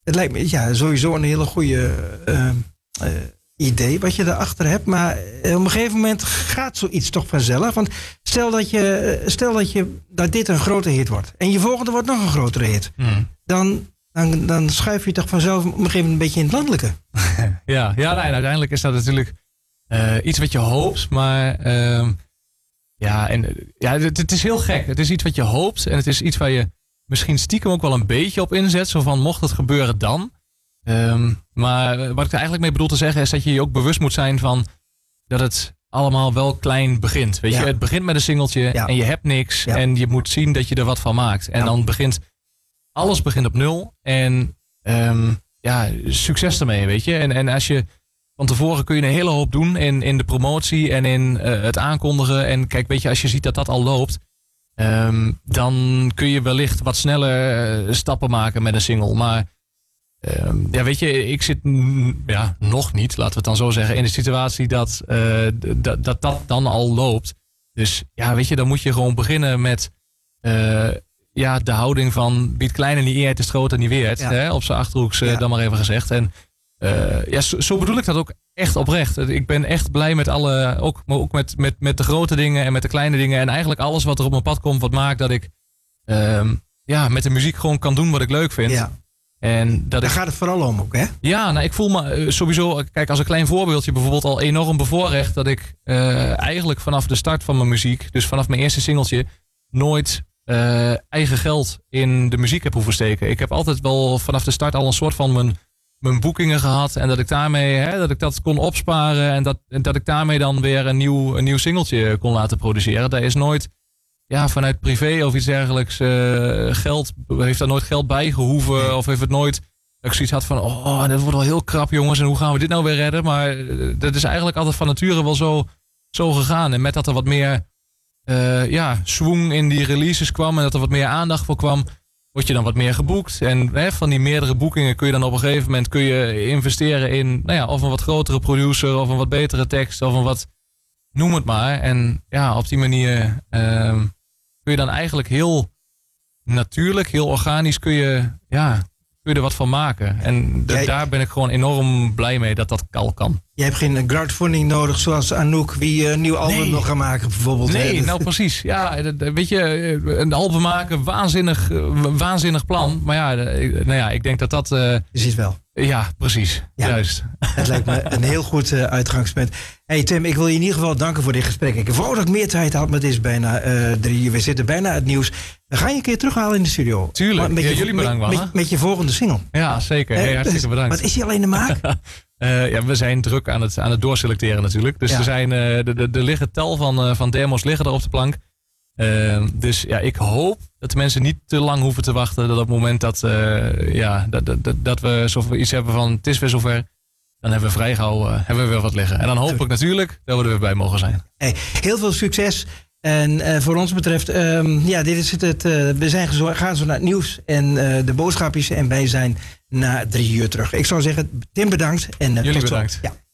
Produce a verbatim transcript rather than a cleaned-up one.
het lijkt me ja, sowieso een hele goede uh, uh, idee wat je daarachter hebt. Maar uh, op een gegeven moment gaat zoiets toch vanzelf. Want stel dat, je, stel dat, je, dat dit een grote hit wordt. En je volgende wordt nog een grotere hit. Mm. Dan, dan, dan schuif je toch vanzelf op een gegeven moment een beetje in het landelijke. ja, ja nee, uiteindelijk is dat natuurlijk uh, iets wat je hoopt. Maar uh, ja, en, ja het, het is heel gek. Het is iets wat je hoopt. En het is iets waar je misschien stiekem ook wel een beetje op inzet. Zo van, mocht het gebeuren dan. Um, maar wat ik er eigenlijk mee bedoel te zeggen is dat je je ook bewust moet zijn van dat het allemaal wel klein begint. Weet ja. je, het begint met een singeltje ja. en je hebt niks ja. en je moet zien dat je er wat van maakt. En ja. dan begint, alles begint op nul en um, ja, succes ermee, weet je. En, en als je, van tevoren kun je een hele hoop doen in, in de promotie en in uh, het aankondigen. En kijk, weet je, als je ziet dat dat al loopt, um, dan kun je wellicht wat sneller uh, stappen maken met een single. Maar Um, ja, weet je, ik zit n- ja, nog niet, laten we het dan zo zeggen, in de situatie dat, uh, d- dat, dat dat dan al loopt. Dus ja, weet je, dan moet je gewoon beginnen met uh, ja, de houding van wie het kleine niet eert, is het groter niet weert. Ja. Hè, op zijn achterhoeks uh, ja. dan maar even gezegd. En uh, ja, zo, zo bedoel ik dat ook echt oprecht. Ik ben echt blij met alle, ook, maar ook met, met, met de grote dingen en met de kleine dingen. En eigenlijk alles wat er op mijn pad komt, wat maakt dat ik um, ja, met de muziek gewoon kan doen wat ik leuk vind. Ja. En dat Daar ik, gaat het vooral om ook, hè? Ja, nou, ik voel me uh, sowieso, kijk, als een klein voorbeeldje bijvoorbeeld al enorm bevoorrecht dat ik uh, eigenlijk vanaf de start van mijn muziek, dus vanaf mijn eerste singeltje, nooit uh, eigen geld in de muziek heb hoeven steken. Ik heb altijd wel vanaf de start al een soort van mijn, mijn boekingen gehad en dat ik daarmee, hè, dat ik dat kon opsparen en dat, en dat ik daarmee dan weer een nieuw, een nieuw singeltje kon laten produceren. Daar is nooit ja, vanuit privé of iets dergelijks uh, geld, heeft daar nooit geld bij gehoeven of heeft het nooit, dat ik zoiets had van, oh, dat wordt wel heel krap jongens en hoe gaan we dit nou weer redden? Maar uh, dat is eigenlijk altijd van nature wel zo, zo gegaan. En met dat er wat meer uh, ja, swoon in die releases kwam en dat er wat meer aandacht voor kwam, word je dan wat meer geboekt. En hè, van die meerdere boekingen kun je dan op een gegeven moment kun je investeren in, nou ja, of een wat grotere producer of een wat betere tekst of een wat, noem het maar. En ja, op die manier uh, kun je dan eigenlijk heel natuurlijk, heel organisch kun je, ja, kun je er wat van maken. En de, Jij, daar ben ik gewoon enorm blij mee dat dat al kan. Je hebt geen crowdfunding nodig zoals Anouk, wie een nieuw album nee. nog gaan maken bijvoorbeeld. Nee, hè? nou precies. Ja, weet je, een album maken, waanzinnig, waanzinnig plan. Maar ja, nou ja, ik denk dat dat... Uh, je ziet wel. Ja, precies. Ja, juist. Het lijkt me een heel goed uh, uitgangspunt. Hey Tim, ik wil je in ieder geval danken voor dit gesprek. Ik wou dat ik meer tijd had, maar het is bijna uh, drie. We zitten bijna het nieuws. We gaan je een keer terughalen in de studio. Tuurlijk. Met ja, je, jullie bedankt wel. Met, met, met je volgende single. Ja, zeker. Hey, hartstikke bedankt. Wat is die al in de maak? uh, ja, we zijn druk aan het, aan het doorselecteren natuurlijk. Dus ja. er, zijn, uh, de, de, de liggen tal van, uh, van demos liggen er op de plank. Uh, dus ja, ik hoop dat de mensen niet te lang hoeven te wachten. Dat op het moment dat, uh, ja, dat, dat, dat, dat we zo iets hebben van het is weer zover, dan hebben we vrij gauw uh, hebben we weer wat liggen. En dan hoop ik natuurlijk dat we er weer bij mogen zijn. Hey, heel veel succes. En uh, voor ons betreft, um, ja, dit is het. het uh, we zijn gezo- gaan zo naar het nieuws en uh, de boodschapjes. En wij zijn na drie uur terug. Ik zou zeggen, Tim bedankt. En, uh, Jullie tot bedankt. Zo. Ja.